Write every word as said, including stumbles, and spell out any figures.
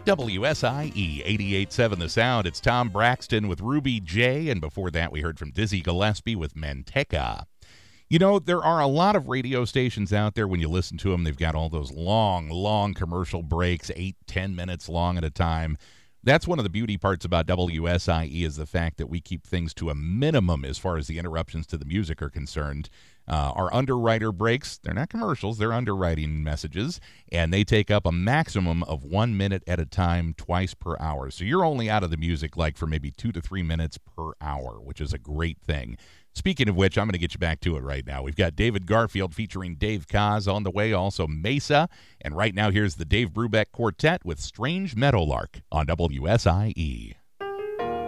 W S I E eighty-eight point seven The Sound. It's Tom Braxton with Ruby J, and before that we heard from Dizzy Gillespie with Manteca. You know, there are a lot of radio stations out there. When you listen to them, they've got all those long, long commercial breaks, eight, ten minutes long at a time. That's one of the beauty parts about W S I E is the fact that we keep things to a minimum as far as the interruptions to the music are concerned. Uh, our underwriter breaks, they're not commercials, they're underwriting messages, and they take up a maximum of one minute at a time, twice per hour. So you're only out of the music like for maybe two to three minutes per hour, which is a great thing. Speaking of which, I'm going to get you back to it right now. We've got David Garfield featuring Dave Koz on the way, also Mesa. And right now, here's the Dave Brubeck Quartet with Strange Meadowlark on W S I E.